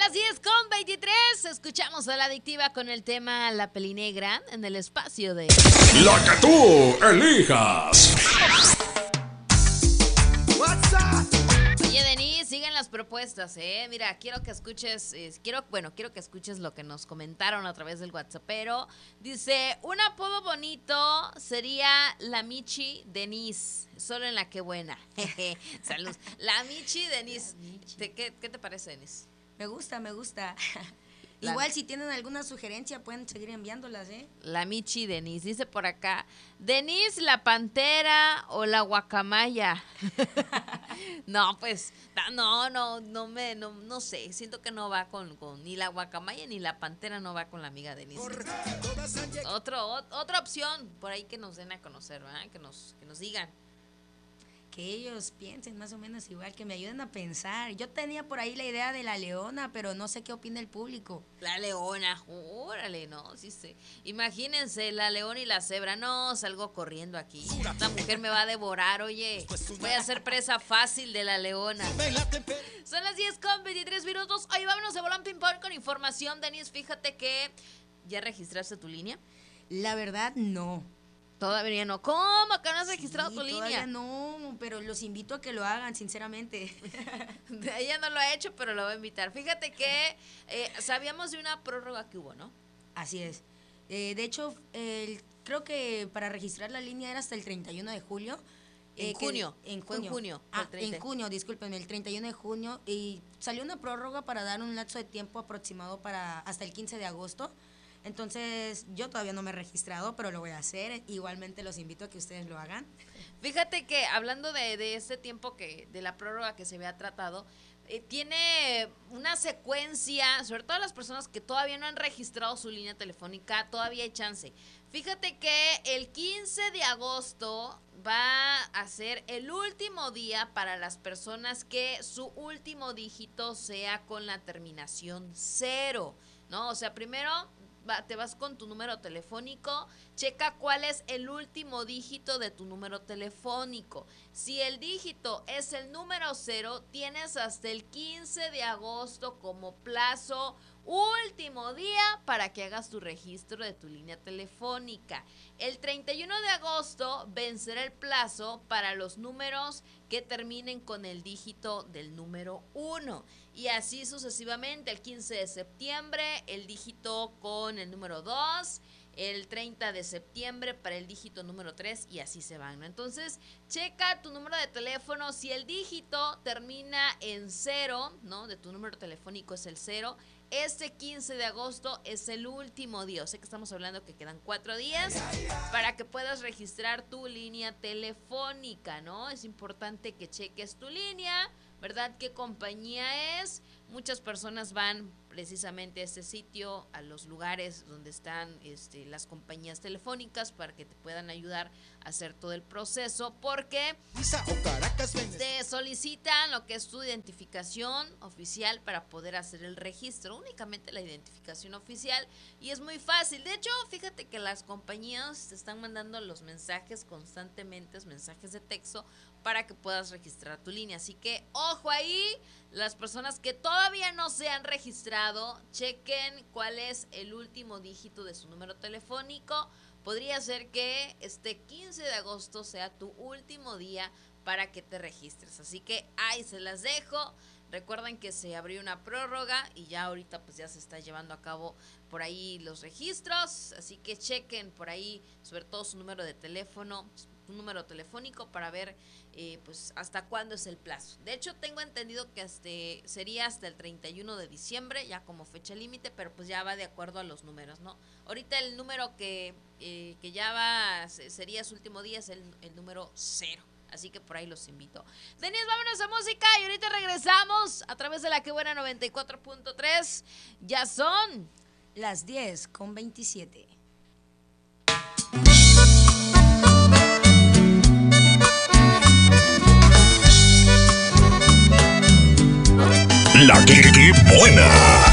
10:23. Escuchamos a La Adictiva con el tema La Pelinegra en el espacio de La que tú elijas. Oye, Denise, siguen las propuestas, ¿eh? Mira, quiero que escuches, quiero que escuches lo que nos comentaron a través del WhatsAppero. Dice, un apodo bonito sería la Michi Denise, solo en la que buena. Salud. La Michi Denise. ¿Qué te parece, Denise? Me gusta. Igual si tienen alguna sugerencia pueden seguir enviándolas, ¿eh? La Michi Denise, dice por acá, Denise la pantera o la guacamaya. No, pues, no sé, siento que no va con ni la guacamaya ni la pantera no va con la amiga Denise. Otra opción por ahí que nos den a conocer, ¿verdad? Que nos digan. Que ellos piensen más o menos igual, que me ayuden a pensar. Yo tenía por ahí la idea de la leona, pero no sé qué opina el público. La leona, órale, no, sí sé. Imagínense, la leona y la cebra, no, salgo corriendo aquí. Esta mujer me va a devorar, oye. Voy a ser presa fácil de la leona. Son las 10:23. Oye, vámonos de Volán Ping Pong con información. Denise, fíjate que ¿ya registraste tu línea? La verdad, no. Todavía no. ¿Cómo que no has registrado tu línea? Todavía no, pero los invito a que lo hagan, sinceramente. Ella no lo ha hecho, pero lo voy a invitar. Fíjate que sabíamos de una prórroga que hubo, ¿no? Así es. De hecho, creo que para registrar la línea era hasta el 31 de julio. En junio. En junio, discúlpenme, el 31 de junio. Y salió una prórroga para dar un lapso de tiempo aproximado para hasta el 15 de agosto. Entonces, yo todavía no me he registrado, pero lo voy a hacer. Igualmente los invito a que ustedes lo hagan. Fíjate que hablando de este tiempo de la prórroga que se había tratado, tiene una secuencia, sobre todo las personas que todavía no han registrado su línea telefónica, todavía hay chance. Fíjate que el 15 de agosto va a ser el último día para las personas que su último dígito sea con la terminación 0, ¿no? O sea, primero te vas con tu número telefónico, checa cuál es el último dígito de tu número telefónico. Si el dígito es el número 0, tienes hasta el 15 de agosto como plazo último día para que hagas tu registro de tu línea telefónica. El 31 de agosto vencerá el plazo para los números que terminen con el dígito del número 1. Y así sucesivamente, el 15 de septiembre, el dígito con el número 2, el 30 de septiembre para el dígito número 3 y así se van, ¿no? Entonces, checa tu número de teléfono, si el dígito termina en 0, ¿no? De tu número telefónico es el 0, este 15 de agosto es el último día. O sea que estamos hablando que quedan 4 días para que puedas registrar tu línea telefónica, ¿no? Es importante que cheques tu línea, ¿verdad? ¿Qué compañía es? Muchas personas van precisamente a este sitio, a los lugares donde están las compañías telefónicas para que te puedan ayudar a hacer todo el proceso, porque te solicitan lo que es tu identificación oficial para poder hacer el registro, únicamente la identificación oficial, y es muy fácil. De hecho, fíjate que las compañías te están mandando los mensajes constantemente, mensajes de texto, para que puedas registrar tu línea. Así que, ojo ahí, las personas que todavía no se han registrado, chequen cuál es el último dígito de su número telefónico. Podría ser que este 15 de agosto sea tu último día para que te registres. Así que ahí se las dejo. Recuerden que se abrió una prórroga y ya ahorita pues ya se está llevando a cabo por ahí los registros. Así que chequen por ahí, sobre todo su número de teléfono, un número telefónico para ver pues hasta cuándo es el plazo. De hecho, tengo entendido que sería hasta el 31 de diciembre, ya como fecha límite, pero pues ya va de acuerdo a los números, ¿no? Ahorita el número que ya sería su último día es el número 0. Así que por ahí los invito. Denise, vámonos a música y ahorita regresamos a través de la Que Buena 94.3. Ya son las 10:27. La que buena.